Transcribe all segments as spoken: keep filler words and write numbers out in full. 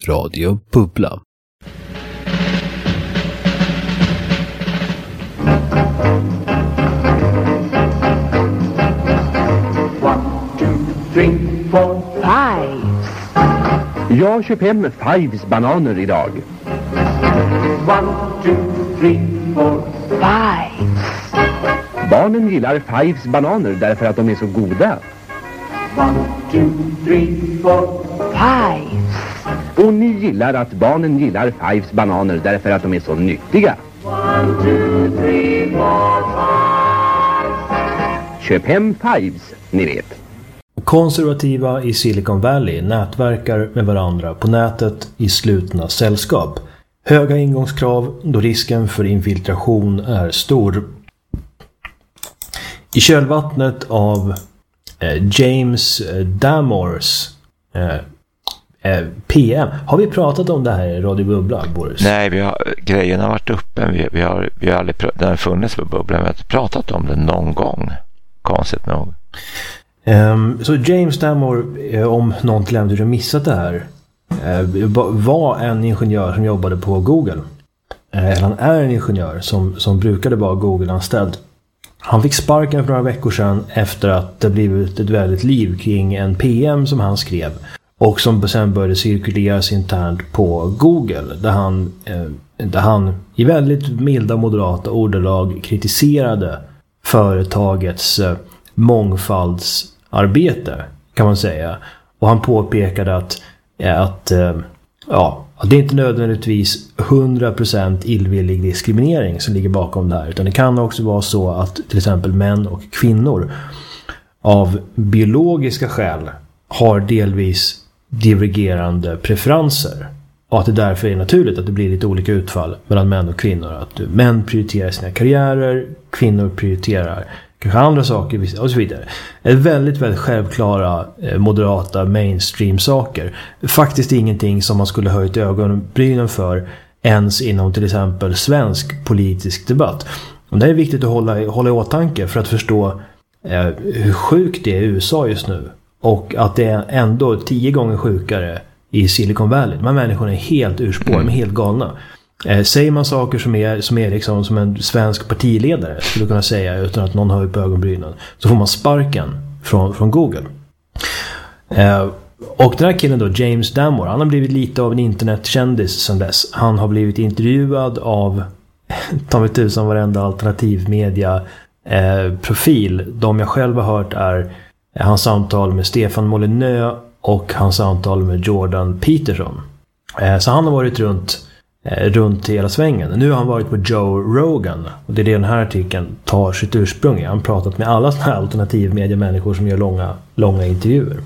Radio Bubbla. Three, four, five. Jag köper hem Fives bananer idag. One, two, three, four, five. Barnen gillar Fives bananer därför att de är så goda. One, two, three, four, five. Och ni gillar att barnen gillar Fives bananer därför att de är så nyttiga. One, two, three, four, five. Köp hem Fives, ni vet. Konservativa i Silicon Valley nätverkar med varandra på nätet i slutna sällskap. Höga ingångskrav då risken för infiltration är stor. I kölvattnet av eh, James Damores eh, eh, P M. Har vi pratat om det här i Radio Bubbla, Boris? Nej, vi har, grejen har varit uppe. Vi, vi har, vi har aldrig, den har funnits på Bubbla. Vi har pratat om det någon gång. Konstigt nog. Um, så James Damore, eh, om någon till äventyr har missat det här, eh, var en ingenjör som jobbade på Google. Eh, han är en ingenjör som, som brukade vara Google-anställd. Han fick sparken för några veckor sedan efter att det blivit ett väldigt liv kring en P M som han skrev och som sen började cirkuleras internt på Google, där han, eh, där han i väldigt milda och moderata ordalag kritiserade företagets eh, mångfaldsarbete, kan man säga. Och han påpekade att, att, ja, att det inte nödvändigtvis hundra procent illvillig diskriminering som ligger bakom det här, utan det kan också vara så att till exempel män och kvinnor av biologiska skäl har delvis divergerande preferenser och att det därför är naturligt att det blir lite olika utfall mellan män och kvinnor. Att män prioriterar sina karriärer, kvinnor prioriterar kanske andra saker och så vidare. Det är väldigt, väldigt självklara moderata mainstream saker. Faktiskt ingenting som man skulle höjt ögonbrynen för ens inom till exempel svensk politisk debatt. Och det är viktigt att hålla, hålla i åtanke för att förstå eh, hur sjukt det är i U S A just nu. Och att det är ändå tio gånger sjukare i Silicon Valley. De här människorna är helt urspår, de är helt galna. Eh, säger man saker som är, som är liksom som en svensk partiledare skulle kunna säga utan att någon höjer på ögonbrynen, så får man sparken från, från Google. Eh, och den här killen då, James Damore, han har blivit lite av en internetkändis sedan dess. Han har blivit intervjuad av ta mig tusan varenda alternativmedia eh, profil. De jag själv har hört är eh, hans samtal med Stefan Molyneux och hans samtal med Jordan Peterson. Eh, så han har varit runt runt hela svängen. Nu har han varit på Joe Rogan och det är det den här artikeln tar sitt ursprung i. Han har pratat med alla såna här alternativmedia-människor som gör långa, långa intervjuer.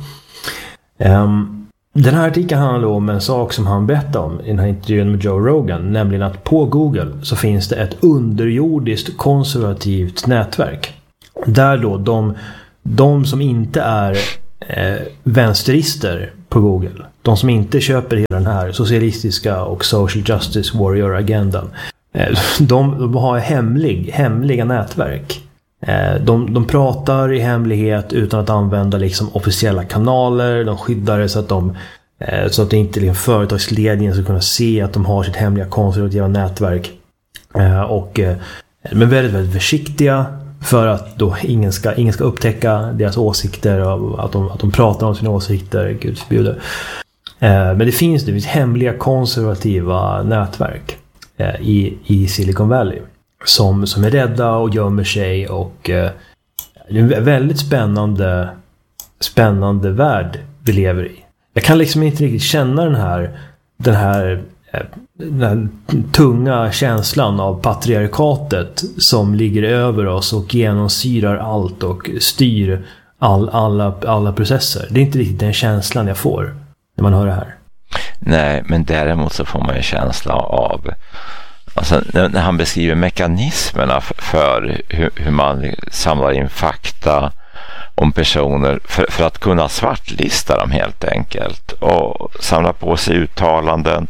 Um, den här artikeln handlar om en sak som han berättade om i den här intervjun med Joe Rogan, nämligen att på Google så finns det ett underjordiskt konservativt nätverk där då de, de som inte är eh, vänsterister på Google, de som inte köper hela den här socialistiska och social justice warrior-agendan, de, de har hemlig, hemliga nätverk. De, de pratar i hemlighet utan att använda liksom officiella kanaler. De skyddar det så att, de, så att det inte liksom företagsledningen ska kunna se att de har sitt hemliga konservativa nätverk. Och, men väldigt, väldigt försiktiga för att då ingen ska, ingen ska upptäcka deras åsikter och att de, att de pratar om sina åsikter, Gud förbjude. Men det finns det finns hemliga konservativa nätverk i, i Silicon Valley som, som är rädda och gömmer sig, och eh, det är en väldigt spännande spännande värld vi lever i. Jag kan liksom inte riktigt känna den här den här, eh, den här tunga känslan av patriarkatet som ligger över oss och genomsyrar allt och styr all, alla, alla processer. Det är inte riktigt den känslan jag får när man hör det här. Nej, men däremot så får man en känsla av, alltså, när han beskriver mekanismerna för, för hur, hur man samlar in fakta om personer för, för att kunna svartlista dem helt enkelt och samla på sig uttalanden.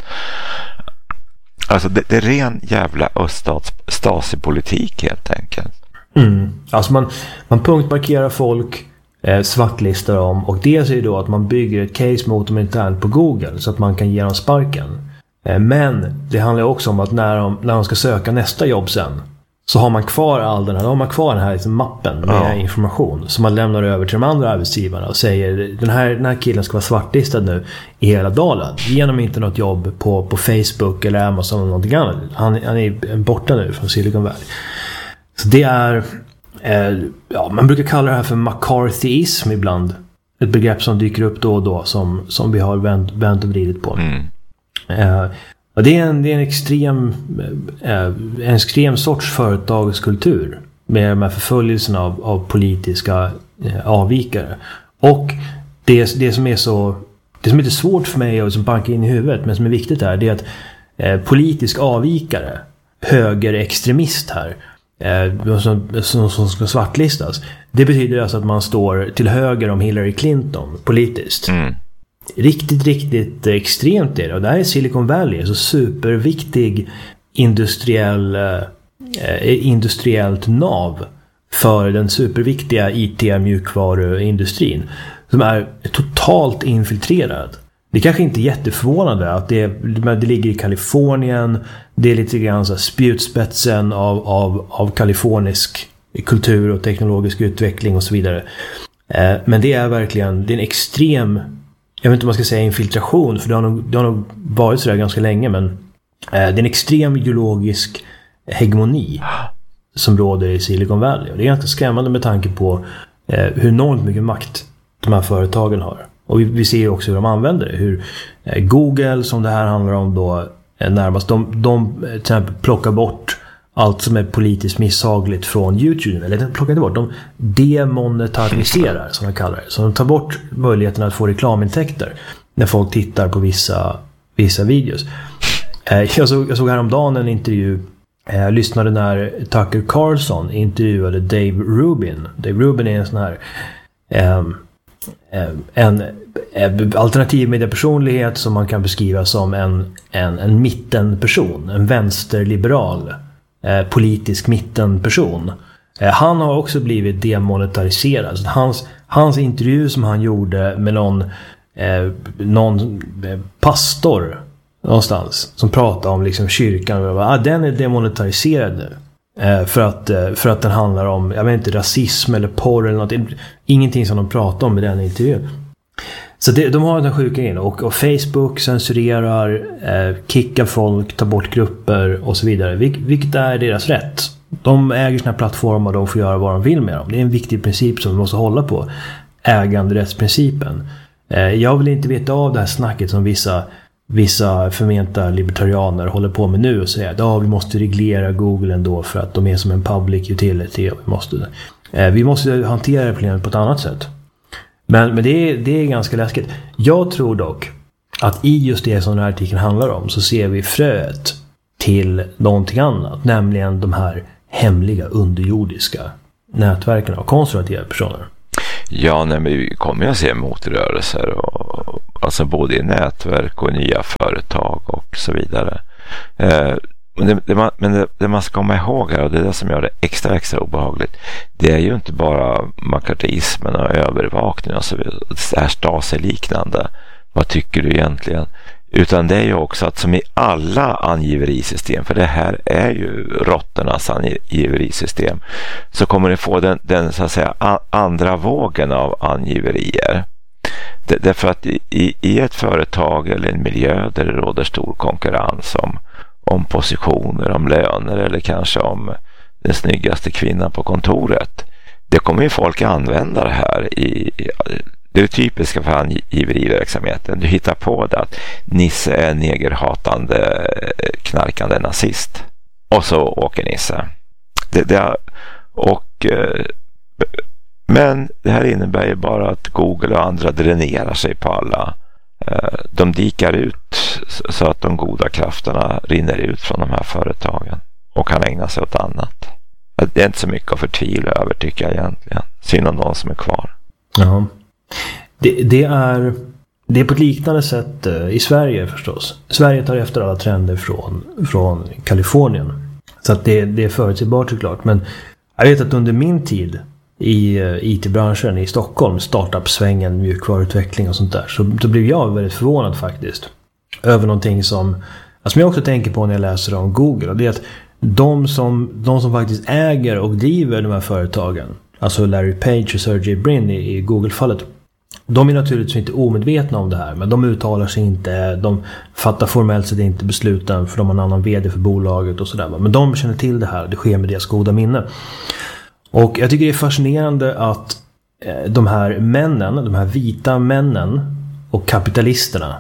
Alltså det, det är ren jävla öststats-Stasi-politik helt enkelt. Mm. Alltså man, man punktmarkerar folk eh, svartlistar dem. Och dels är det då att man bygger ett case mot dem internt på Google så att man kan ge dem sparken. Eh, men det handlar också om att när de, när de ska söka nästa jobb sen, så har man kvar all den här, har man kvar den här liksom mappen med ja. information som man lämnar över till de andra arbetsgivarna och säger den här, den här killen ska vara svartlistad nu i hela dalen. Genom inte något jobb på, på Facebook eller Amazon eller någonting annat. Han, han är borta nu från Silicon Valley. Så det är eh, ja, man brukar kalla det här för McCarthyism ibland. Ett begrepp som dyker upp då och då som, som vi har vänt, vänt och vridit på. Mm. Eh, och det är en, det är en extrem eh, en extrem sorts företagskultur med de här förföljelserna av, av politiska eh, avvikare. Och det, det som är så det som är lite svårt för mig och som bankar in i huvudet men som är viktigt här, det är att eh, politisk avvikare, högerextremist här, eh, som, som, som ska svartlistas, det betyder alltså att man står till höger om Hillary Clinton politiskt. Mm. Riktigt, riktigt extremt är det. Och det här är Silicon Valley, så superviktig industriell, eh, industriellt nav för den superviktiga I T-mjukvaruindustrin som är totalt infiltrerad. Det är kanske inte är jätteförvånande att det, det ligger i Kalifornien. Det är lite grann så här spjutspetsen av, av, av kalifornisk kultur och teknologisk utveckling och så vidare. Eh, men det är verkligen det är en extrem, jag vet inte om man ska säga infiltration, för det har nog, det har nog varit så där ganska länge, men eh, det är en extrem ideologisk hegemoni som råder i Silicon Valley. Och det är ganska skrämmande med tanke på eh, hur enormt mycket makt de här företagen har. Och vi, vi ser ju också hur de använder det. Hur eh, Google, som det här handlar om då, eh, närmast, de, de till exempel plockar bort allt som är politiskt misshagligt från YouTube. Eller de plockar inte bort, de demonetariserar, som de kallar det. Så de tar bort möjligheten att få reklamintäkter när folk tittar på vissa, vissa videos. Eh, jag, såg, jag såg häromdagen en intervju. Jag lyssnade när Tucker Carlson intervjuade Dave Rubin. Dave Rubin är en sån här eh, en, en alternativ mediepersonlighet som man kan beskriva som en, en, en mittenperson, en vänsterliberal eh, politisk mittenperson. Eh, han har också blivit demonetariserad. Så hans, hans intervju som han gjorde med någon, eh, någon pastor någonstans som pratar om liksom kyrkan och bara, ah, den är demonetariserad nu eh, för, att, eh, för att den handlar om, jag vet inte, rasism eller porr eller något, ingenting som de pratar om i den intervjun. Så det, de har den sjuka in och, och Facebook censurerar, eh, kickar folk, tar bort grupper och så vidare, Vil, vilket är deras rätt. De äger sina plattformar och de får göra vad de vill med dem. Det är en viktig princip som vi måste hålla på, äganderättsprincipen. eh, jag vill inte veta av det här snacket som vissa Vissa förmenta libertarianer håller på med nu och säger att ja, vi måste reglera Google ändå för att de är som en public utility och vi måste, eh, vi måste hantera problemet på ett annat sätt. Men, men det, är, det är ganska läskigt. Jag tror dock att i just det som den här artikeln handlar om så ser vi fröet till någonting annat, nämligen de här hemliga underjordiska nätverken av konservativa personer. Ja, nej, men vi kommer ju att se motrörelser och, alltså både i nätverk och nya företag och så vidare. Eh, men det, det, man, men det, det man ska komma ihåg här, och det är det som gör det extra extra obehagligt, det är ju inte bara makartismen och övervakning och så vidare, det här Stasi-liknande. Vad tycker du egentligen? Utan det är ju också att som i alla angiverisystem, för det här är ju råttornas angiverisystem, så kommer det få den, den så att säga andra vågen av angiverier. Det, därför att i, i ett företag eller en miljö där det råder stor konkurrens om, om positioner, om löner eller kanske om den snyggaste kvinnan på kontoret, det kommer ju folk använda det här i, i det är typiska för angiveriverksamheten. Du hittar på det att Nisse är negerhatande, knarkande nazist. Och så åker Nisse. Det, det, och, men det här innebär ju bara att Google och andra dränerar sig på alla. De dikar ut så att de goda krafterna rinner ut från de här företagen och kan ägna sig åt annat. Det är inte så mycket att förtvivla över, tycker jag egentligen. Synd om de som är kvar. Ja. Det, det, är, det är på ett liknande sätt i Sverige förstås. Sverige tar efter alla trender från, från Kalifornien. Så att det, det är förutsägbart såklart. Men jag vet att under min tid i I T-branschen i Stockholm, startup-svängen, mjukvaruutveckling och sånt där. Så då blev jag väldigt förvånad faktiskt över någonting som, alltså, som jag också tänker på när jag läser om Google, och det är att de som, de som faktiskt äger och driver de här företagen, alltså Larry Page och Sergey Brin i, i Google-fallet, de är naturligtvis inte omedvetna om det här, men de uttalar sig inte, de fattar formellt sett inte besluten för de har en annan vd för bolaget och sådär. Men de känner till det här, det sker med deras goda minne. Och jag tycker det är fascinerande att de här männen, de här vita männen och kapitalisterna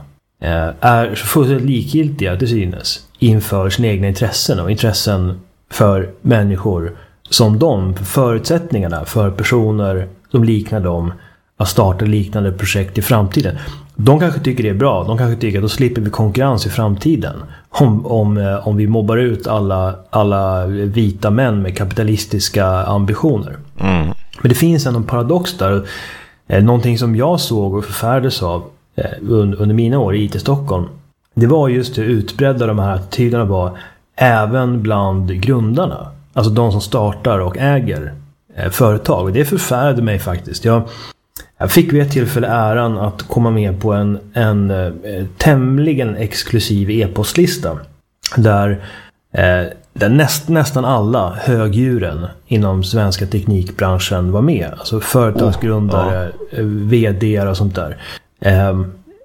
är så fullständigt likgiltiga till synes inför sina egna intressen och intressen för människor som de, för förutsättningarna för personer som liknar dem att starta liknande projekt i framtiden. De kanske tycker det är bra. De kanske tycker att då slipper vi konkurrens i framtiden. Om, om, om vi mobbar ut alla, alla vita män med kapitalistiska ambitioner. Mm. Men det finns en paradox där. Eh, någonting som jag såg och förfärdes av eh, under, under mina år i I T Stockholm. Det var just hur utbredda de här attityderna var även bland grundarna. Alltså de som startar och äger eh, företag. Och det förfärade mig faktiskt. Jag... Jag fick vid ett tillfälle äran att komma med på en, en eh, tämligen exklusiv e-postlista där, eh, där näst, nästan alla högdjuren inom svenska teknikbranschen var med. Alltså företagsgrundare, oh, ja. vd och sånt där. Eh,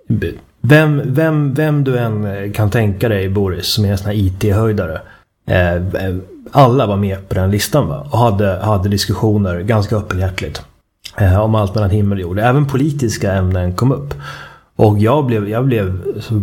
vem, vem, vem du än kan tänka dig, Boris, som är en sån här I T-höjdare. Eh, alla var med på den listan, va? Och hade, hade diskussioner ganska öppenhjärtligt. Om allt mellan himmel och jord. Även politiska ämnen kom upp. Och jag blev, jag blev så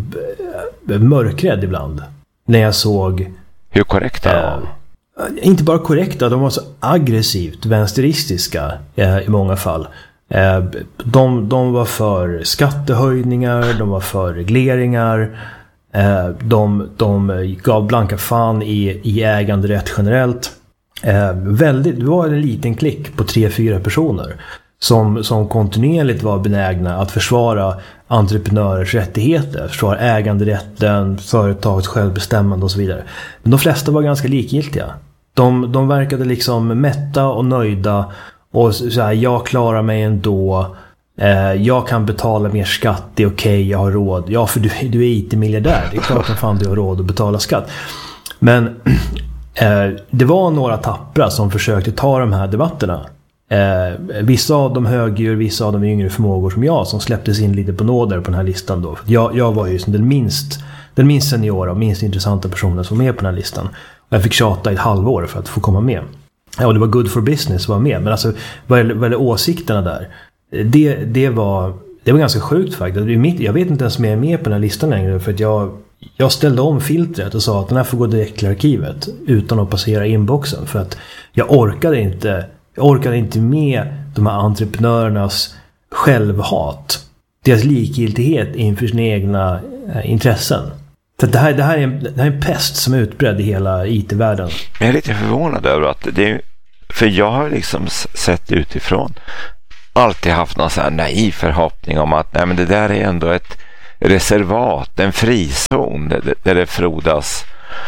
mörkrädd ibland när jag såg... Hur korrekta? Eh, inte bara korrekta, de var så aggressivt vänsteristiska eh, i många fall. Eh, de, de var för skattehöjningar, de var för regleringar. Eh, de, de gav blanka fan i, i äganderätt generellt. Eh, väldigt, det var en liten klick på tre, fyra personer som, som kontinuerligt var benägna att försvara entreprenörers rättigheter, försvara äganderätten, företags självbestämmande och så vidare. Men de flesta var ganska likgiltiga. De, de verkade liksom mätta och nöjda och så här, jag klarar mig ändå, eh, jag kan betala mer skatt, det är okej, okay, jag har råd. Ja, för du, du är I T-miljardär, det är klart att fan du har råd att betala skatt. Men Eh, det var några tappra som försökte ta de här debatterna. Eh, vissa av de högdjur, vissa av de yngre förmågor som jag, som släpptes in lite på nåder på den här listan då. Jag, jag var ju som den minst, den minst seniora och minst intressanta personen som var med på den här listan. Och jag fick tjata i ett halvår för att få komma med. Ja, och det var good for business att vara med. Men alltså, vad är, vad är åsikterna där? Det, det, var, det var ganska sjukt faktiskt. Jag vet inte ens om jag är med på den här listan längre, för att jag... Jag ställde om filtret och sa att den här får gå direkt till arkivet utan att passera inboxen, för att jag orkade inte jag orkade inte med de här entreprenörernas självhat, deras likgiltighet inför sina egna eh, intressen. Så det här, det, här är en, det här är en pest som är utbredd i hela I T-världen. Jag är lite förvånad över att det är, för jag har liksom sett utifrån alltid haft någon sån här naiv förhoppning om att nej, men det där är ändå ett reservat, en frizon där, där det frodas,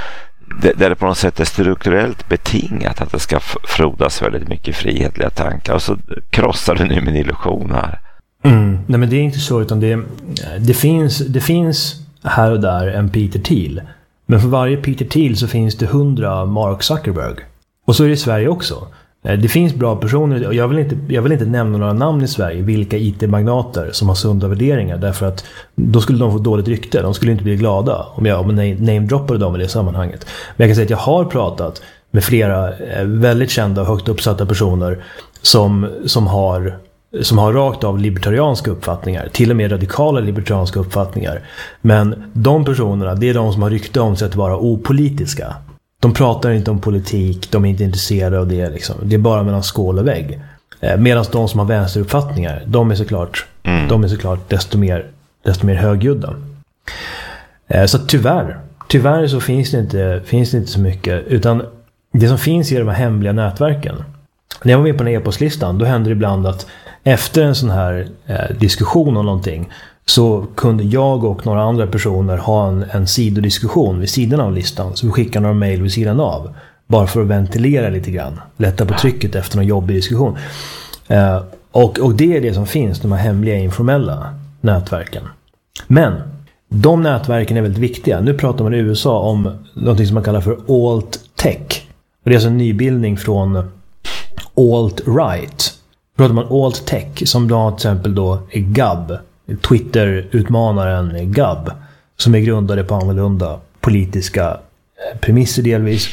där det på något sätt är strukturellt betingat att det ska frodas väldigt mycket frihetliga tankar, och så krossar du nu min illusion här. Mm. Nej, men det är inte så, utan det, det, finns, det finns här och där en Peter Thiel, men för varje Peter Thiel så finns det hundra Mark Zuckerberg, och så är det i Sverige också. Det finns bra personer, och jag vill inte, jag vill inte nämna några namn i Sverige, vilka I T-magnater som har sunda värderingar, därför att då skulle de få dåligt rykte. De skulle inte bli glada om jag namedroppade dem i det sammanhanget. Men jag kan säga att jag har pratat med flera väldigt kända och högt uppsatta personer som, som, har, som har rakt av libertarianska uppfattningar, till och med radikala libertarianska uppfattningar. Men de personerna, det är de som har rykte om sig att vara opolitiska. De pratar inte om politik, de är inte intresserade av det. Liksom. Det är bara mellan skål och vägg. Eh, Medan de som har vänsteruppfattningar, de är såklart, mm. de är såklart desto mer, desto mer högljudda. Eh, så tyvärr, tyvärr så finns det, inte, finns det inte så mycket. Utan det som finns i de här hemliga nätverken. När jag var med på den e-postlistan, då händer det ibland att efter en sån här eh, diskussion om någonting, så kunde jag och några andra personer ha en, en sidodiskussion vid sidan av listan. Så vi skickade några mejl vid sidan av. Bara för att ventilera lite grann. Lätta på trycket efter någon jobbig diskussion. Eh, och, och det är det som finns, de här hemliga informella nätverken. Men de nätverken är väldigt viktiga. Nu pratar man i U S A om något som man kallar för alt-tech. Och det är alltså en nybildning från alt-right. Då pratar man alt-tech som då till exempel då är Gab. Twitter-utmanaren Gab. Som är grundade på annorlunda politiska premisser delvis.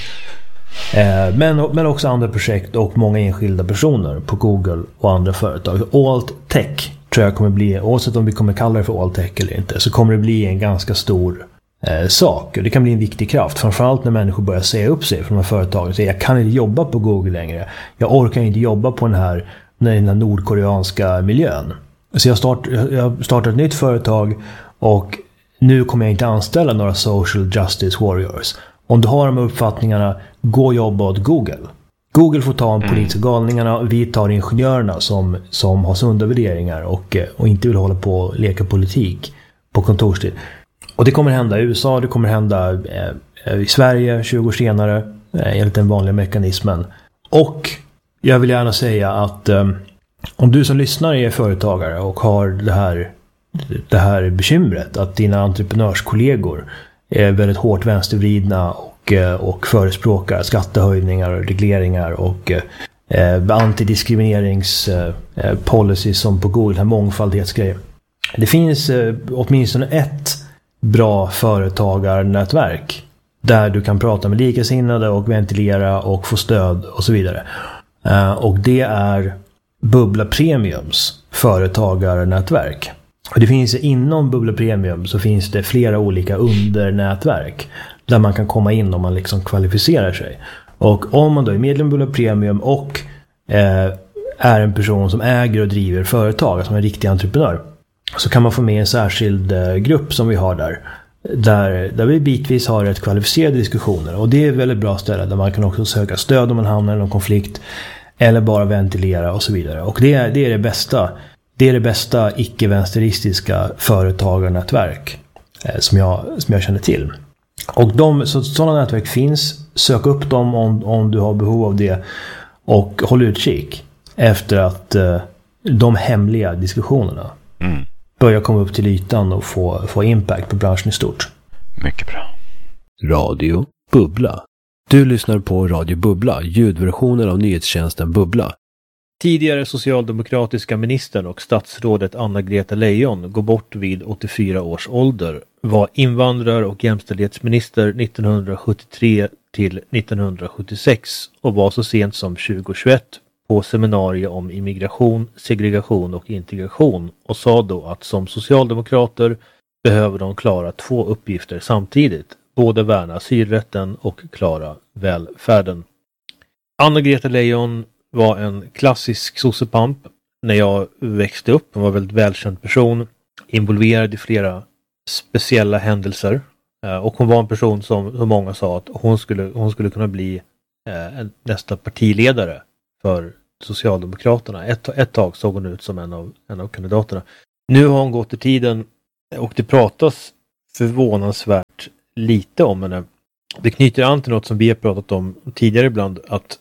Men, men också andra projekt och många enskilda personer på Google och andra företag. Alt-tech tror jag kommer bli, oavsett om vi kommer kalla det för alt-tech eller inte, så kommer det bli en ganska stor eh, sak. Och det kan bli en viktig kraft. Framförallt när människor börjar säga upp sig från de här företagen. Så jag kan inte jobba på Google längre. Jag orkar inte jobba på den här, den här nordkoreanska miljön. Så jag, start, jag startar ett nytt företag och nu kommer jag inte anställa några social justice warriors. Om du har de här uppfattningarna, gå och jobba åt Google. Google får ta en politiska galningarna, vi tar ingenjörerna som, som har sunda värderingar och, och inte vill hålla på och leka politik på kontorstid. Och det kommer hända i U S A, det kommer hända eh, i Sverige tjugo år senare, eh, enligt den vanliga mekanismen. Och jag vill gärna säga att eh, om du som lyssnar är företagare och har det här, det här bekymret att dina entreprenörskollegor är väldigt hårt vänstervridna och, och förespråkar skattehöjningar och regleringar och eh, antidiskrimineringspolicy eh, som på Google, här mångfaldighetsgrejer. Det finns eh, åtminstone ett bra företagarnätverk där du kan prata med likasinnade och ventilera och få stöd och så vidare. Eh, och det är Bubbla Premiums företagarnätverk. Och det finns inom Bubbla Premium så finns det flera olika undernätverk där man kan komma in om man liksom kvalificerar sig. Och om man då är medlem i Bubbla Premium och eh, är en person som äger och driver företag, som är en riktig entreprenör, så kan man få med en särskild eh, grupp som vi har där. Där, där vi bitvis har rätt kvalificerade diskussioner. Och det är ett väldigt bra ställe där man kan också söka stöd om man hamnar i någon konflikt eller bara ventilera och så vidare. Och det är det, är det bästa. Det är det bästa icke-vänsteristiska företagarnätverk eh, som, jag, som jag känner till. Och de, så, sådana nätverk finns. Sök upp dem om, om du har behov av det. Och håll utkik efter att eh, de hemliga diskussionerna mm. börjar komma upp till ytan och få, få impact på branschen i stort. Mycket bra. Radio Bubbla. Du lyssnar på Radio Bubbla, ljudversionen av nyhetstjänsten Bubbla. Tidigare socialdemokratiska ministern och statsrådet Anna-Greta Leijon går bort vid åttiofyra års ålder, var invandrar- och jämställdhetsminister nittonhundrasjuttiotre till nittonhundrasjuttiosex och var så sent som tjugohundratjugoett på seminarium om immigration, segregation och integration och sa då att som socialdemokrater behöver de klara två uppgifter samtidigt, både värna asylrätten och klara välfärden. Anna-Greta Leijon var en klassisk sossepamp när jag växte upp. Hon var en väldigt välkänd person, involverad i flera speciella händelser. Och hon var en person som, som många sa att hon skulle, hon skulle kunna bli eh, nästa partiledare för Socialdemokraterna. Ett, ett tag såg hon ut som en av, en av kandidaterna. Nu har hon gått i tiden och det pratas förvånansvärt lite om henne. Det knyter an till något som vi har pratat om tidigare ibland, att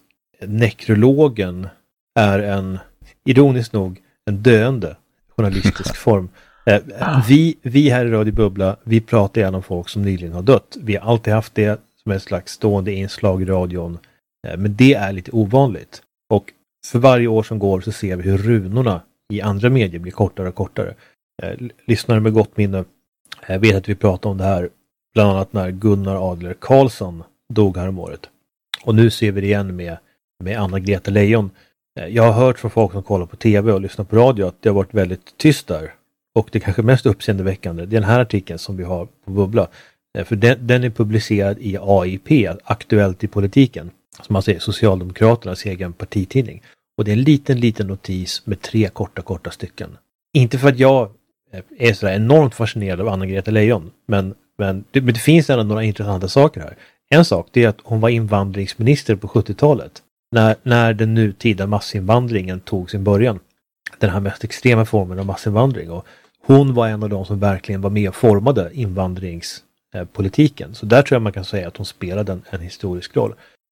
nekrologen är en, ironiskt nog, en döende journalistisk form. Eh, vi, vi här i Radio Bubbla, vi pratar gärna om folk som nyligen har dött. Vi har alltid haft det som ett slags stående inslag i radion. Eh, men det är lite ovanligt. Och för varje år som går så ser vi hur runorna i andra medier blir kortare och kortare. Eh, lyssnare med gott minne eh, vet att vi pratar om det här bland annat när Gunnar Adler Karlsson dog här om året. Och nu ser vi det igen med med Anna-Greta Leijon. Jag har hört från folk som kollar på tv och lyssnar på radio att det har varit väldigt tyst där. Och det kanske mest uppseendeväckande, det är den här artikeln som vi har på Bubbla. För den, den är publicerad i A I P, Aktuellt i politiken. Som man säger, Socialdemokraternas egen partitidning. Och det är en liten, liten notis med tre korta, korta stycken. Inte för att jag är så enormt fascinerad av Anna-Greta Leijon. Men, men, det, men det finns ändå några intressanta saker här. En sak, det är att hon var invandringsminister på sjuttiotalet. När, när den nutida massinvandringen tog sin början. Den här mest extrema formen av massinvandring. Och hon var en av de som verkligen var med och formade invandringspolitiken. Så där tror jag man kan säga att hon spelade en, en historisk roll.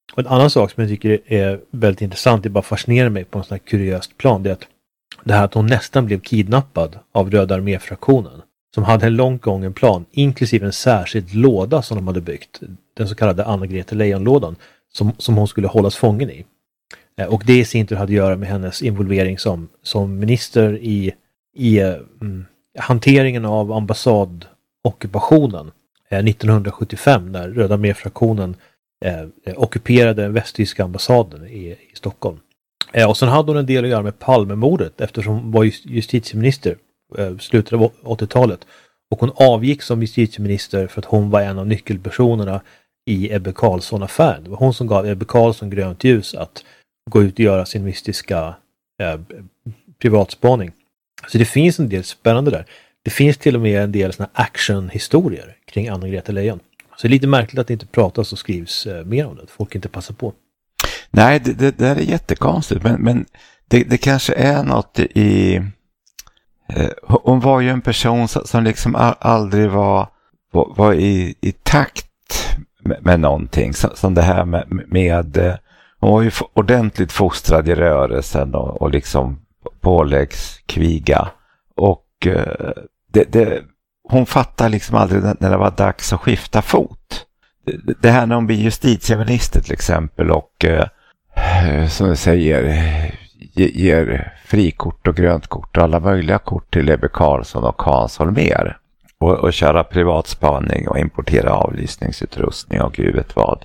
Och en annan sak som jag tycker är väldigt intressant, det bara fascinerar mig på en sån här kuriöst plan, det är att det här att hon nästan blev kidnappad av Röda arméfraktionen som hade en långt gången plan, inklusive en särskild låda som de hade byggt, den så kallade Anna-Greta Leijon-lådan, som, som hon skulle hållas fången i. Eh, och det i sin tur hade att göra med hennes involvering som, som minister i, i mm, hanteringen av ambassadockupationen eh, nittonhundrasjuttiofem, när Röda arméfraktionen eh, ockuperade den västtyska ambassaden i, i Stockholm. Eh, och sen hade hon en del att göra med Palmemordet, eftersom hon var justitieminister eh, slutet av åttiotalet. Och hon avgick som justitieminister för att hon var en av nyckelpersonerna i Ebbe Carlsson-affären. Det var hon som gav Ebbe Carlsson grönt ljus att gå ut och göra sin mystiska eh, privatspaning. Så det finns en del spännande där. Det finns till och med en del såna actionhistorier kring Anna-Greta Leijon. Så det är lite märkligt att det inte pratas och skrivs eh, mer om det. Att folk inte passar på. Nej, det, det, det är jättekonstigt. Men, men det, det kanske är något i... Eh, hon var ju en person som, som liksom aldrig var, var, var i, i takt med, med någonting. Som, som det här med... med hon var ju ordentligt fostrad i rörelsen och, och liksom påläggskviga. Och eh, det, det, hon fattar liksom aldrig när det var dags att skifta fot. Det, det här när hon blir justitieminister till exempel och eh, som jag säger ge, ger frikort och grönt kort och alla möjliga kort till Ebbe Carlsson och Hans Holmér. Och, och köra privatspaning och importera avlyssningsutrustning och gud vet vad.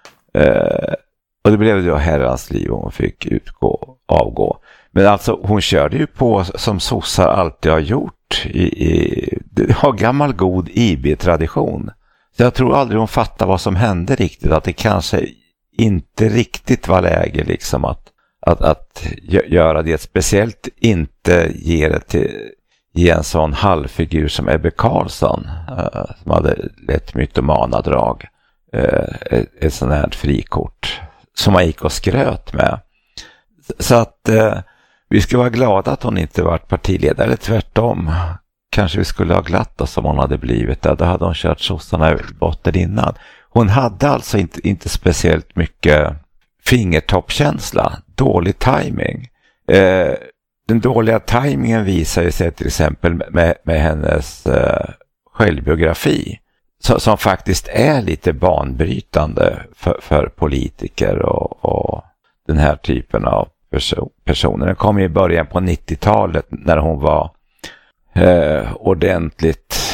Eh, och det blev då herrans liv och hon fick utgå, avgå. Men alltså hon körde ju på som sossar alltid har gjort. I, i, det har gammal god I B-tradition. Så jag tror aldrig hon fattar vad som hände riktigt. Att det kanske inte riktigt var läge liksom att, att, att göra det. Speciellt inte ge det till ge en sån halvfigur som Ebbe Carlsson. Uh, som hade lätt mytomana drag. Uh, ett, ett sånt här frikort. Som man gick och skröt med. Så att... Uh, Vi ska vara glada att hon inte varit partiledare, eller tvärtom. Kanske vi skulle ha glatt oss om hon hade blivit det. Då hade hon kört sossarna i botten innan. Hon hade alltså inte, inte speciellt mycket fingertoppkänsla. Dålig timing. Eh, den dåliga timingen visar ju sig till exempel med, med hennes eh, självbiografi. Så, som faktiskt är lite banbrytande för, för politiker och, och den här typen av personer. Den kom i början på nittiotalet när hon var eh, ordentligt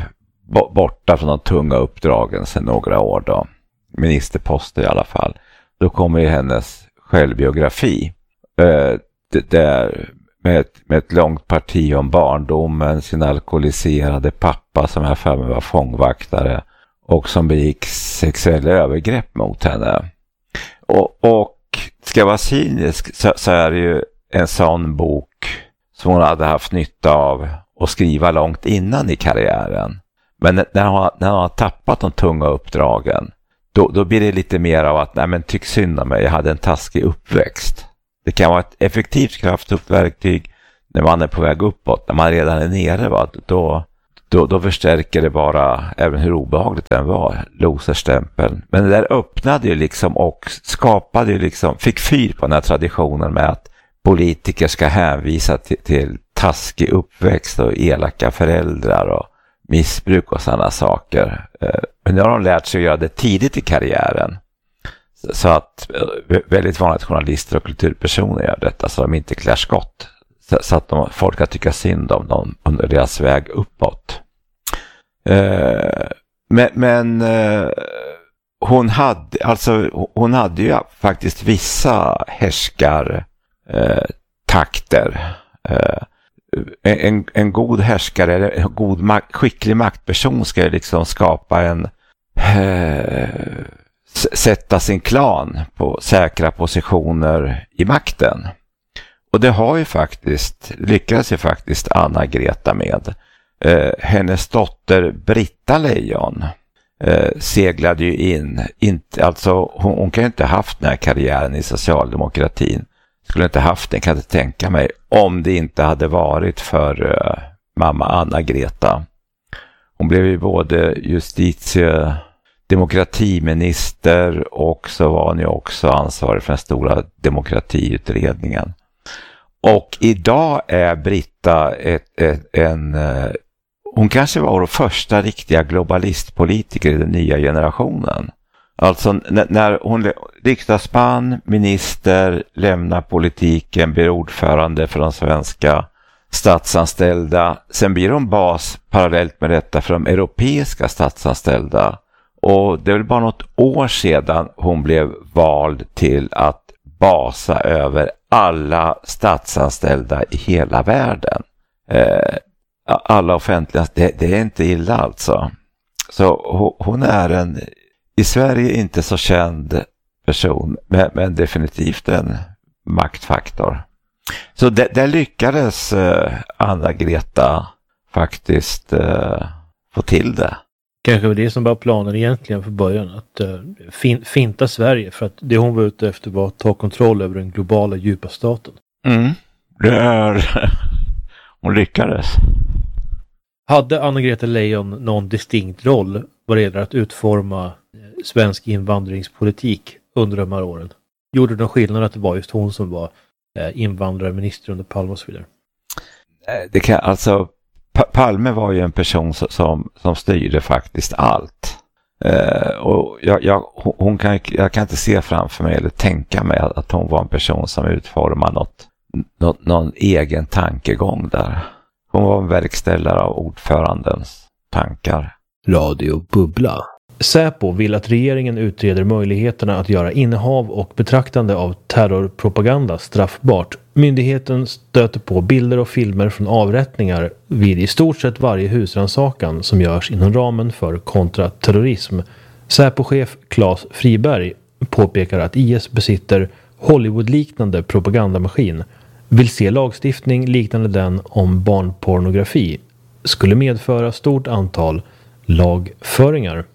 borta från de tunga uppdragen sedan några år då. Ministerposter i alla fall. Då kommer ju hennes självbiografi. Eh, det där med ett, med ett långt parti om barndomen, sin alkoholiserade pappa som här för mig var fångvaktare och som begick sexuella övergrepp mot henne. Och, och ska jag vara cynisk så, så är det ju en sån bok som hon hade haft nytta av att skriva långt innan i karriären. Men när hon, när hon har tappat de tunga uppdragen då, då blir det lite mer av att nej men tyck synd om mig, jag hade en taskig uppväxt. Det kan vara ett effektivt kraftfullt verktyg när man är på väg uppåt. När man redan är nere va? Då, då, då förstärker det bara även hur obehagligt den var, loserstämpeln. Men det där öppnade ju liksom och skapade ju liksom, fick fyr på den här traditionen med att politiker ska hänvisa till, till taskig uppväxt och elaka föräldrar och missbruk och sådana saker. Men nu har de lärt sig att göra det tidigt i karriären. Så att väldigt vanligt journalister och kulturpersoner gör detta så de inte klär skott. Så att de, folk kan tycka synd om dem under deras väg uppåt. Eh, men men eh, hon hade alltså hon hade ju faktiskt vissa härskar eh, takter. Eh, en, en god härskare eller en god mak- skicklig maktperson ska liksom skapa en eh, sätta sin klan på säkra positioner i makten. Och det har ju faktiskt, lyckades ju faktiskt Anna-Greta med. Eh, hennes dotter Britta Leijon eh, seglade ju in, inte, alltså hon, hon kan ju inte haft den här karriären i socialdemokratin. Skulle inte haft den, kan jag inte tänka mig, om det inte hade varit för eh, mamma Anna-Greta. Hon blev ju både justitie, demokratiminister och så var hon ju också ansvarig för den stora demokratiutredningen. Och idag är Britta ett, ett, en... Hon kanske var vår första riktiga globalistpolitiker i den nya generationen. Alltså n- när hon riksdagsman, minister, lämnar politiken, blir ordförande för de svenska statsanställda. Sen blir hon bas parallellt med detta för de europeiska statsanställda. Och det är väl bara något år sedan hon blev vald till att basa över alla statsanställda i hela världen. Eh, alla offentliga, det, det är inte illa alltså. Så hon är en, i Sverige inte så känd person, men, men definitivt en maktfaktor. Så det, det lyckades eh, Anna-Greta faktiskt eh, få till det. Kanske var det som var planen egentligen för början. Att uh, fin- finta Sverige. För att det hon var ute efter var att ta kontroll över den globala djupa staten. Mm. Det är... hon lyckades. Hade Anna-Greta Leijon någon distinkt roll vad det gäller att utforma svensk invandringspolitik under de här åren? Gjorde det någon skillnad att det var just hon som var eh, invandrarminister under Palme och så vidare? Det kan, alltså, pa- Palme var ju en person som, som styrde faktiskt allt. Eh, och jag, jag, hon kan, jag kan inte se framför mig eller tänka mig att hon var en person som utformade något, något, någon egen tankegång där. Hon var en verkställare av ordförandens tankar. Radio Bubbla. Säpo vill att regeringen utreder möjligheterna att göra innehav och betraktande av terrorpropaganda straffbart. Myndigheten stöter på bilder och filmer från avrättningar vid i stort sett varje husrannsakan som görs inom ramen för kontraterrorism. Säpo-chef Claes Friberg påpekar att I S besitter Hollywood-liknande propagandamaskin. Vill se lagstiftning liknande den om barnpornografi. Skulle medföra stort antal lagföringar.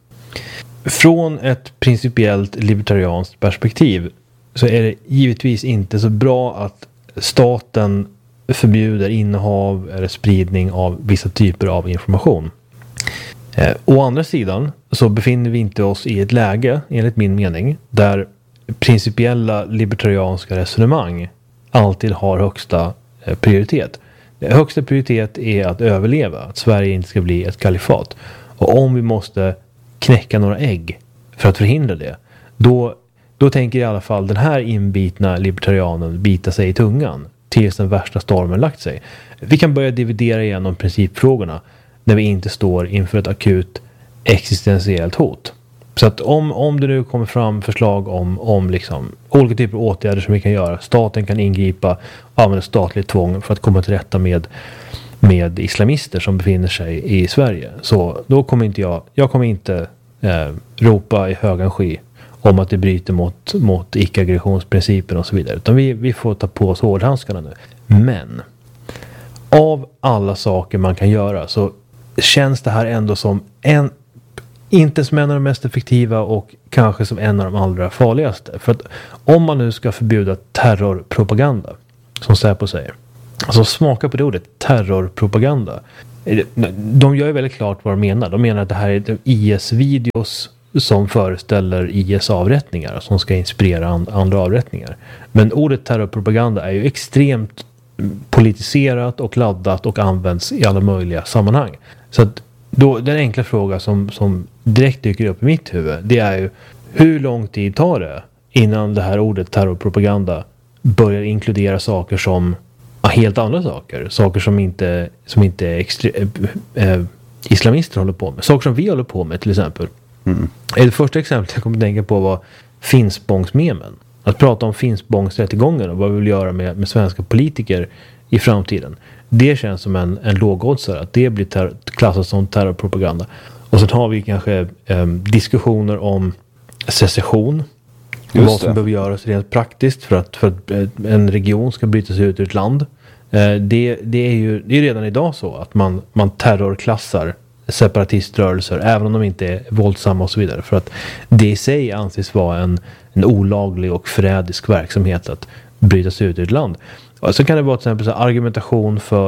Från ett principiellt libertarianskt perspektiv så är det givetvis inte så bra att staten förbjuder innehav eller spridning av vissa typer av information. Eh, å andra sidan så befinner vi inte oss i ett läge, enligt min mening, där principiella libertarianska resonemang alltid har högsta eh, prioritet. Det högsta prioritet är att överleva, att Sverige inte ska bli ett kalifat. Och om vi måste knäcka några ägg för att förhindra det, då, då tänker i alla fall den här inbitna libertarianen bita sig i tungan tills den värsta stormen lagt sig. Vi kan börja dividera igenom principfrågorna när vi inte står inför ett akut existentiellt hot. Så att om, om det nu kommer fram förslag om, om liksom olika typer av åtgärder som vi kan göra, staten kan ingripa och använda statligt tvång för att komma till rätta med med islamister som befinner sig i Sverige. Så då kommer inte jag, jag kommer inte eh, ropa i högan sky om att det bryter mot, mot icke-aggressionsprincipen och så vidare. Utan vi, vi får ta på oss hårdhandskarna nu. Men av alla saker man kan göra så känns det här ändå som en, inte som en av de mest effektiva och kanske som en av de allra farligaste. För att om man nu ska förbjuda terrorpropaganda, som Säpo säger, alltså smaka på det ordet, terrorpropaganda. De gör ju väldigt klart vad de menar. De menar att det här är I S-videos som föreställer I S-avrättningar som ska inspirera and- andra avrättningar. Men ordet terrorpropaganda är ju extremt politiserat och laddat och används i alla möjliga sammanhang. Så att då, den enkla fråga som, som direkt dyker upp i mitt huvud, det är ju hur lång tid tar det innan det här ordet terrorpropaganda börjar inkludera saker som helt andra saker. Saker som inte, som inte extre- äh, äh, islamister håller på med. Saker som vi håller på med till exempel. Mm. Det första exemplet jag kommer att tänka på var Finspångsmemen. Att prata om Finspångsrättegången och vad vi vill göra med, med svenska politiker i framtiden. Det känns som en, en lågoddsare. Att det blir ter- klassat som terrorpropaganda. Och så har vi kanske äh, diskussioner om secession. Just vad som det. behöver göras rent praktiskt för att, för att en region ska bryta sig ut ur ett land. Det, det är ju det är redan idag så att man, man terrorklassar separatiströrelser även om de inte är våldsamma och så vidare. För att det i sig anses vara en, en olaglig och förrädisk verksamhet att bryta sig ut ur ett land. Och så kan det vara till exempel så argumentation för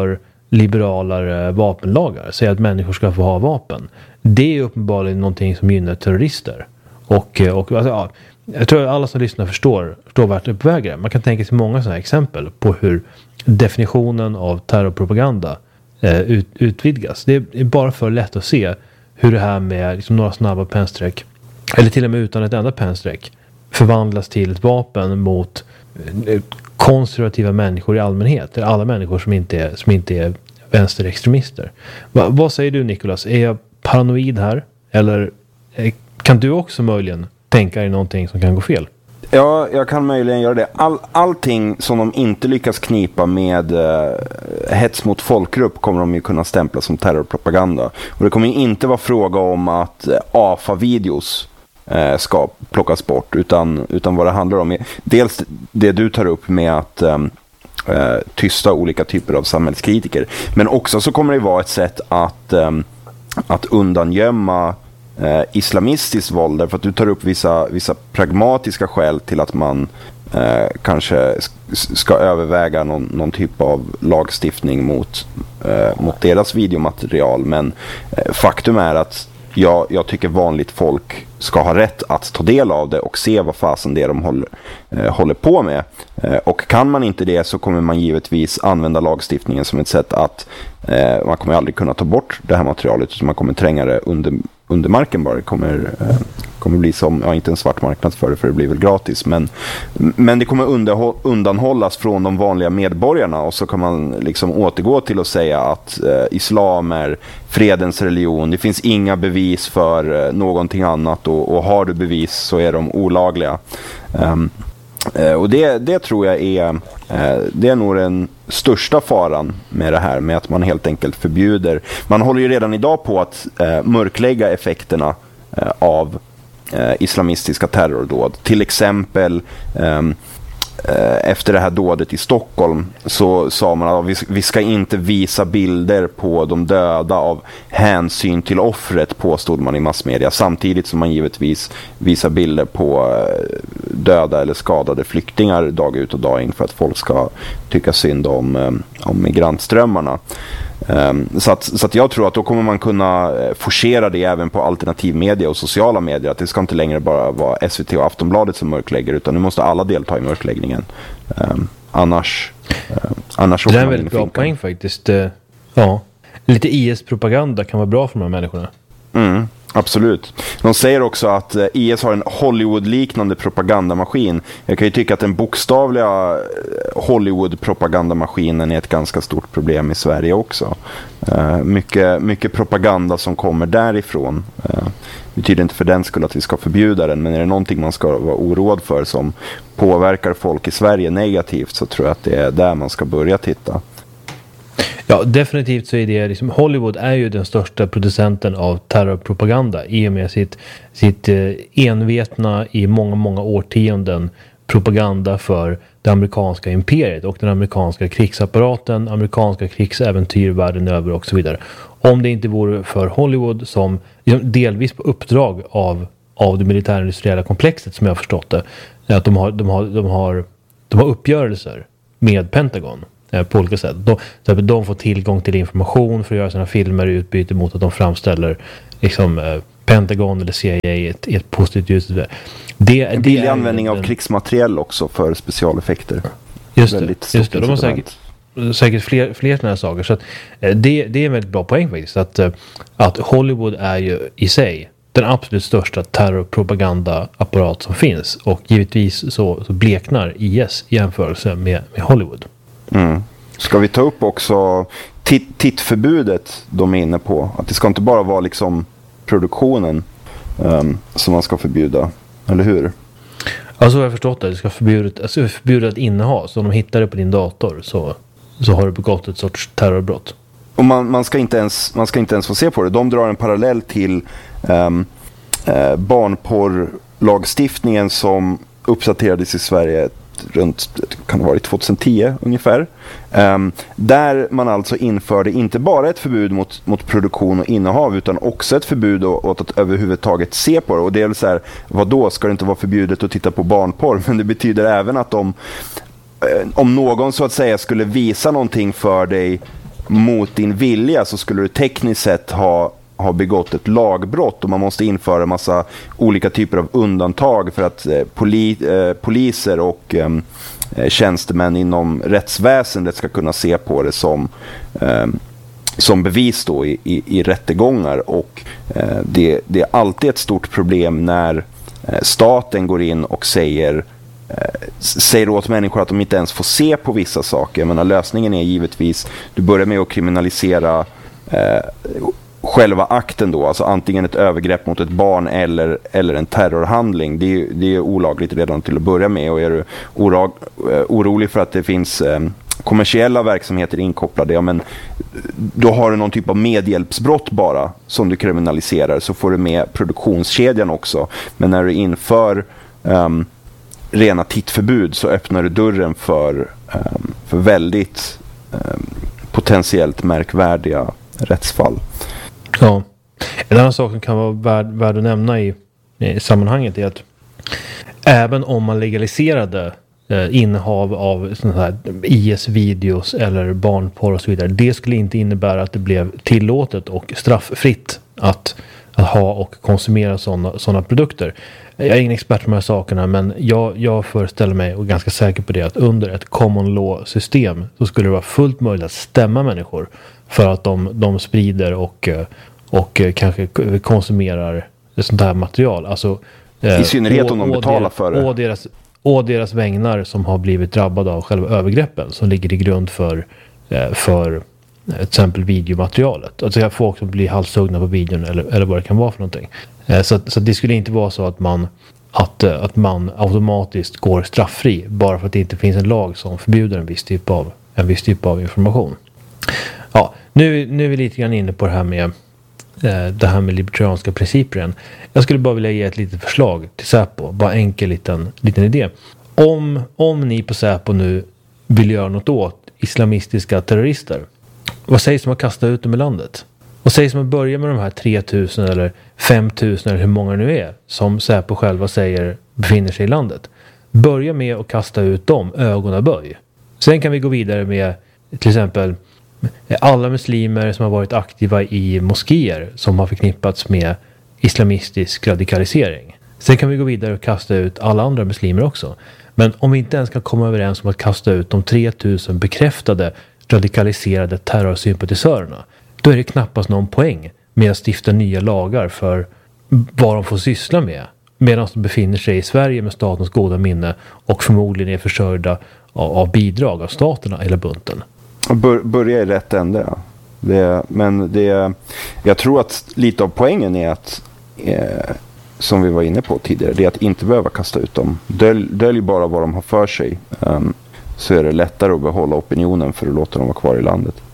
liberalare vapenlagar. Säger att människor ska få ha vapen. Det är uppenbarligen någonting som gynnar terrorister. Och, och alltså, ja, jag tror att alla som lyssnar förstår, förstår vart det är på väg. Man kan tänka sig många sådana här exempel på hur definitionen av terrorpropaganda eh, ut, utvidgas. Det är, det är bara för lätt att se hur det här med liksom, några snabba pennstreck, eller till och med utan ett enda pennstreck, förvandlas till ett vapen mot eh, konservativa människor i allmänhet. Eller alla människor som inte är, som inte är vänsterextremister. Va, vad säger du, Nicholas? Är jag paranoid här? Eller eh, kan du också möjligen tänka dig någonting som kan gå fel? Ja, jag kan möjligen göra det. All, allting som de inte lyckas knipa med eh, hets mot folkgrupp kommer de ju kunna stämpla som terrorpropaganda. Och det kommer ju inte vara fråga om att eh, A F A-videos eh, ska plockas bort. Utan, utan vad det handlar om är dels det du tar upp med att eh, eh, tysta olika typer av samhällskritiker. Men också så kommer det vara ett sätt att, eh, att undangömma Eh, islamistiskt våld, därför att du tar upp vissa, vissa pragmatiska skäl till att man eh, kanske ska överväga någon, någon typ av lagstiftning mot, eh, mot deras videomaterial. Men eh, faktum är att jag, jag tycker vanligt folk ska ha rätt att ta del av det och se vad fasen det är de håller, eh, håller på med. Eh, och kan man inte det så kommer man givetvis använda lagstiftningen som ett sätt att eh, man kommer aldrig kunna ta bort det här materialet, utan man kommer tränga det under under marken bara. Det kommer, eh, kommer bli som, ja, inte en svart marknad för det, för det blir väl gratis, men, men det kommer underhå- undanhållas från de vanliga medborgarna, och så kan man liksom återgå till att säga att eh, islam är fredens religion. Det finns inga bevis för eh, någonting annat, och, och har du bevis så är de olagliga. Um, eh, och det, det tror jag är eh, det är nog den största faran med det här, med att man helt enkelt förbjuder. Man håller ju redan idag på att eh, mörklägga effekterna eh, av eh, islamistiska terrordåd. Till exempel eh, efter det här dådet i Stockholm så sa man att vi, vi ska inte visa bilder på de döda av hänsyn till offret, påstod man i massmedia, samtidigt som man givetvis visar bilder på döda eller skadade flyktingar dag ut och dag in för att folk ska tycka synd om, om migrantströmmarna. Så att, så att jag tror att då kommer man kunna forcera det även på alternativmedia och sociala medier, att det ska inte längre bara vara S V T och Aftonbladet som mörklägger, utan nu måste alla delta i mörkläggningen. Um, annars uh, annars det är en väldigt bra poäng faktiskt. Ja, lite I S-propaganda kan vara bra för de här människorna. Mm, absolut. De säger också att uh, I S har en Hollywood-liknande propagandamaskin. Jag kan ju tycka att den bokstavliga Hollywood-propagandamaskinen är ett ganska stort problem i Sverige också. Uh, mycket, mycket propaganda som kommer därifrån. Uh, betyder inte för den skull att vi ska förbjuda den, men är det någonting man ska vara oroad för som påverkar folk i Sverige negativt, så tror jag att det är där man ska börja titta. Ja, definitivt så är det liksom, Hollywood är ju den största producenten av terrorpropaganda i och med sitt, sitt eh, envetna i många, många årtionden propaganda för det amerikanska imperiet och den amerikanska krigsapparaten, amerikanska krigsäventyr världen över och så vidare. Om det inte vore för Hollywood som liksom, delvis på uppdrag av, av det militärindustriella komplexet, som jag har förstått det, att de har, de har, de har, de har uppgörelser med Pentagon eh, på olika sätt. De, så att de får tillgång till information för att göra sina filmer i utbyte mot att de framställer liksom, eh, Pentagon eller C I A i ett, ett positivt ljus. Det, en billig användning en, av krigsmateriel också för specialeffekter. Just det, just det. De har säkert, säkert fler, fler sådana här saker. Så att, eh, det, det är en väldigt bra poäng faktiskt. Att, eh, att Hollywood är ju i sig den absolut största terrorpropagandaapparat som finns. Och givetvis så, så bleknar I S i jämförelse med, med Hollywood. Mm. Ska vi ta upp också tit- tittförbudet de är inne på? Att det ska inte bara vara liksom produktionen um, som man ska förbjuda, eller hur? Ja, så har jag förstått det. Det ska förbjudet, alltså förbjudet att inneha. Så om de hittar det på din dator så, så har du begått ett sorts terrorbrott. Och man, man, ska inte ens, man ska inte ens få se på det. De drar en parallell till um, uh, barnporrlagstiftningen som uppdaterades i Sverige runt, kan det ha varit tjugohundratio ungefär. Um, där man alltså införde inte bara ett förbud mot, mot produktion och innehav, utan också ett förbud åt att överhuvudtaget se på det. Och det är väl så här, vad då ska det inte vara förbjudet att titta på barnporr? Men det betyder även att om, om någon så att säga skulle visa någonting för dig mot din vilja så skulle du tekniskt sett ha, ha begått ett lagbrott och man måste införa en massa olika typer av undantag för att eh, poli, eh, poliser och eh, tjänstemän inom rättsväsendet ska kunna se på det som eh, som bevis då i, i, i rättegångar och eh, det, det är alltid ett stort problem när eh, staten går in och säger eh, säger åt människor att de inte ens får se på vissa saker. Men lösningen är givetvis, du börjar med att kriminalisera eh, själva akten då, alltså antingen ett övergrepp mot ett barn eller, eller en terrorhandling. Det är, det är olagligt redan till att börja med, och är du oro, orolig för att det finns eh, kommersiella verksamheter inkopplade, ja, men då har du någon typ av medhjälpsbrott bara som du kriminaliserar, så får du med produktionskedjan också. Men när du inför um, rena tittförbud så öppnar du dörren för, um, för väldigt um, potentiellt märkvärdiga rättsfall. Ja, en annan sak som kan vara värd, värd att nämna i, i sammanhanget är att även om man legaliserade eh, innehav av sådana här I S-videos eller barnporr och så vidare, det skulle inte innebära att det blev tillåtet och strafffritt att, att ha och konsumera sådana sådana produkter. Jag är ingen expert på de här sakerna, men jag, jag föreställer mig och är ganska säker på det att under ett common law-system så skulle det vara fullt möjligt att stämma människor för att de, de sprider och, och kanske konsumerar sånt här material. Alltså, i synnerhet å, om de betalar deras, för det. Och deras, och deras vägnar som har blivit drabbade av själva övergreppen som ligger till grund för, för till exempel videomaterialet. Alltså folk som blir halshuggna på videon eller, eller vad det kan vara för någonting. Så, så det skulle inte vara så att man, att, att man automatiskt går strafffri bara för att det inte finns en lag som förbjuder en viss typ av, en viss typ av information. Ja, nu, nu är vi lite grann inne på det här med eh, det här med libertarianska principer igen. Jag skulle bara vilja ge ett litet förslag till Säpo, bara enkel liten, liten idé. Om, om ni på Säpo nu vill göra något åt islamistiska terrorister, vad sägs om att kasta ut dem i landet? Vad sägs om att börja med de här tre tusen eller fem tusen eller hur många nu är som Säpo själva säger befinner sig i landet? Börja med att kasta ut dem ögonaböj. Sen kan vi gå vidare med till exempel alla muslimer som har varit aktiva i moskéer som har förknippats med islamistisk radikalisering. Sen kan vi gå vidare och kasta ut alla andra muslimer också. Men om vi inte ens kan komma överens om att kasta ut de tre tusen bekräftade radikaliserade terrorsympatisörerna, då är det knappast någon poäng med att stifta nya lagar för vad de får syssla med medan de befinner sig i Sverige med statens goda minne och förmodligen är försörjda av, av bidrag av staterna eller bunten. Bör, börja i rätt ände, ja. Det, men det, jag tror att lite av poängen är att eh, som vi var inne på tidigare, det är att inte behöva kasta ut dem. Dölj, dölj bara vad de har för sig, um, så är det lättare att behålla opinionen för att låta dem vara kvar i landet.